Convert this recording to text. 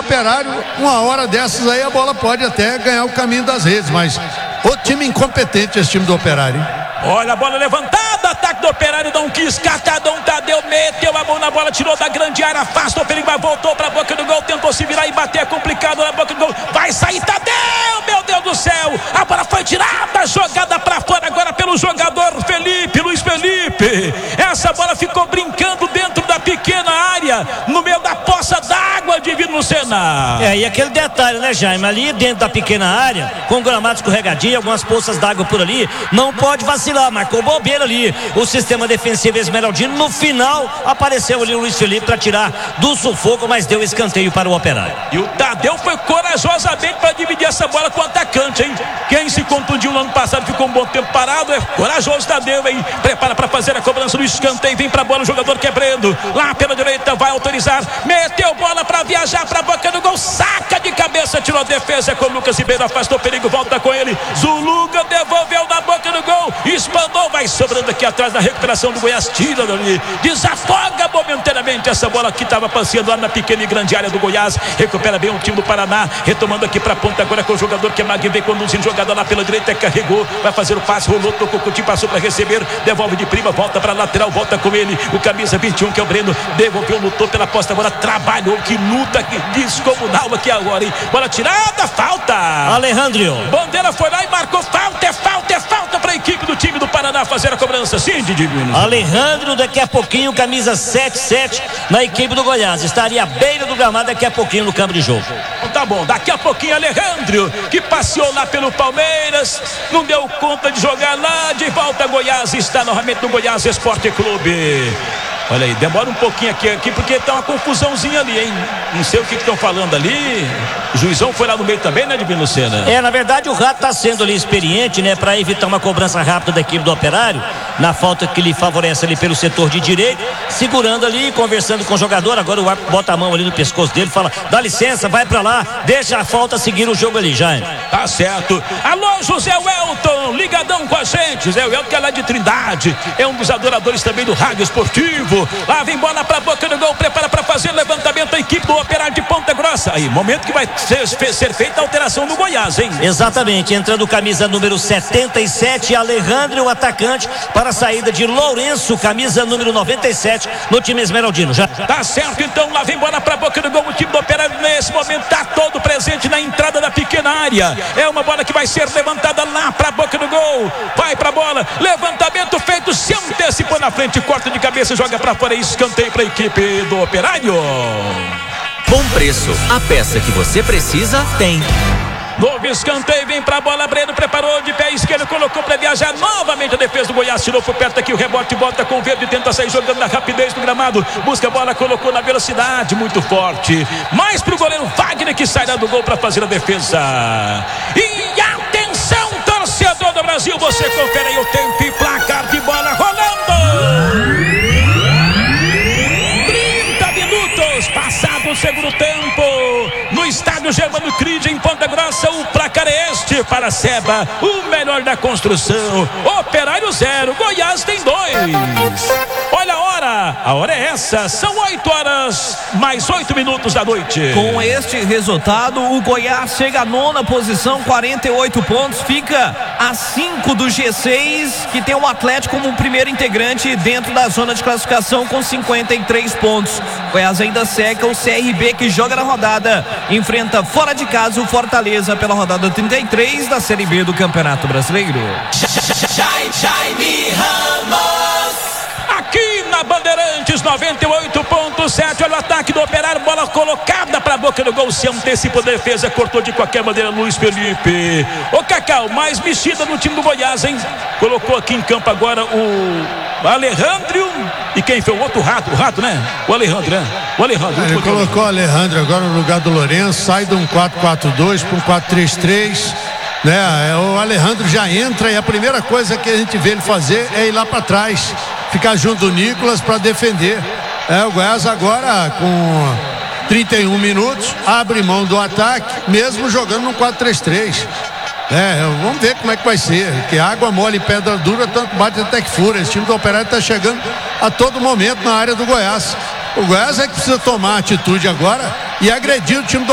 Operário, uma hora dessas aí a bola pode até ganhar o caminho das redes, mas o time incompetente, esse time do Operário, hein? Olha a bola levantada, ataque do Operário, não quis, Catadão, Tadeu meteu a mão na bola, tirou da grande área, afasta o perigo, voltou pra boca do gol, tentou se virar e bater, é complicado na boca do gol, vai sair Tadeu, meu Deus do céu, a bola foi tirada, jogada pra fora agora pelo jogador Luiz Felipe, essa bola ficou brincando dentro da pequena área, no meio da poça d'água, Divino Lucena. E aquele detalhe, né, Jaime, ali dentro da pequena área, com gramado escorregadio, algumas poças d'água por ali, não pode vacilar, marcou bobeira ali o sistema defensivo esmeraldino. No final apareceu ali o Luiz Felipe para tirar do sufoco, mas deu escanteio para o Operário. E o Tadeu foi corajosamente para dividir essa bola com o atacante, hein? Quem se contundiu no ano passado ficou um bom tempo parado, é corajoso Tadeu, hein? Prepara para fazer a cobrança do escanteio, vem para a bola o jogador quebrando, lá pela direita vai autorizar, meteu bola para viajar para a boca do gol, saca de cabeça, tirou a defesa com o Lucas Ribeiro, afastou o perigo, volta com ele, Zuluga devolveu na boca do gol, espanou, vai sobrando aqui atrás da recuperação do Goiás, tira dali, desafoga momentaneamente essa bola que estava passeando lá na pequena e grande área do Goiás, recupera bem o time do Paraná, retomando aqui para a ponta agora com o jogador que é Magui, vem conduzindo, jogada lá pela direita, carregou, vai fazer o passe, rolou, tocou, Coutinho passou para receber, devolve de prima, volta para a lateral, volta com ele, o camisa 21 que é o Breno, devolveu, lutou pela posta, agora trabalhou, que luta, que descomunal aqui agora, hein? Bola tirada, falta, Alejandro Bandeira foi lá e marcou, falta, é falta para a equipe do time do Paraná fazer a cobrança, sim, Divino. Alejandro, daqui a pouquinho, camisa 7-7 na equipe do Goiás, estaria à beira do gramado daqui a pouquinho no campo de jogo. Tá bom, daqui a pouquinho Alejandro, que passeou lá pelo Palmeiras, não deu conta de jogar lá, de volta a Goiás, está novamente no Goiás Esporte Clube. Olha aí, demora um pouquinho aqui porque tá uma confusãozinha ali, hein? Não sei o que estão falando ali. O juizão foi lá no meio também, né, Divino Lucena? Na verdade o Rato tá sendo ali experiente, né, para evitar uma cobrança rápida da equipe do Operário, na falta que lhe favorece ali pelo setor de direito, segurando ali, conversando com o jogador, agora o árbitro bota a mão ali no pescoço dele, fala, dá licença, vai pra lá, deixa a falta seguir o jogo ali, já. Tá certo. Alô, José Welton, ligadão com a gente, José Welton que é lá de Trindade, é um dos adoradores também do rádio esportivo. Lá vem bola pra boca do gol, prepara para fazer levantamento a equipe do Operário de Ponta Grossa. Aí, momento que vai ser feita a alteração do Goiás, hein? Exatamente, entrando camisa número 77, Alejandro, o atacante, para a saída de Lourenço, camisa número 97, no time esmeraldino. Já tá certo, então, lá vem bola pra boca do gol, o time do Operário nesse momento tá todo presente na entrada da pequena área. É uma bola que vai ser levantada lá pra boca do gol. Vai pra bola, levantamento feito, se antecipou na frente, corta de cabeça, joga pra fora, escanteio pra equipe do Operário. Bom preço, a peça que você precisa tem. Novo escanteio, vem pra bola, Breno preparou de pé esquerdo, colocou pra viajar novamente a defesa do Goiás, tirou por perto aqui o rebote, bota com o verde, tenta sair jogando na rapidez do gramado, busca a bola, colocou na velocidade, muito forte, mais pro goleiro Wagner que sai lá do gol pra fazer a defesa. E atenção, torcedor do Brasil, você confere aí o tempo e placar de bola rolando. Passado o segundo tempo, no estádio Germano Cride em Ponta Grossa, o placar é este para Seba, o melhor da construção. Operário 0, Goiás tem 2. Olha a hora é essa, são 8 horas mais 8 minutos da noite. Com este resultado, o Goiás chega à 9ª posição, 48 pontos, fica a 5 do G6, que tem o Atlético como primeiro integrante dentro da zona de classificação com 53 pontos. Goiás ainda seca o CRB, que joga na rodada, enfrenta fora de casa o Fortaleza pela rodada 33 da Série B do Campeonato Brasileiro. Jaime Ramos, aqui na Bandeirantes 98.7, olha o ataque do Operário, bola colocada para a boca do gol, se antecipa a defesa, cortou de qualquer maneira Luiz Felipe. Ô Cacau, mais mexida no time do Goiás, hein? Colocou aqui em campo agora o Alejandro, e quem foi o outro Rato? O Rato, né? O Alejandro, né? O Alejandro. Ele colocou o Alejandro agora no lugar do Lourenço, sai de um 4-4-2 para um 4-3-3, né? O Alejandro já entra e a primeira coisa que a gente vê ele fazer é ir lá para trás, ficar junto do Nicolas para defender. O Goiás agora com 31 minutos abre mão do ataque, mesmo jogando no 4-3-3. Vamos ver como é que vai ser, que água mole e pedra dura, tanto bate até que fura. Esse time do Operário está chegando a todo momento na área do Goiás. O Goiás é que precisa tomar atitude agora e agredir o time do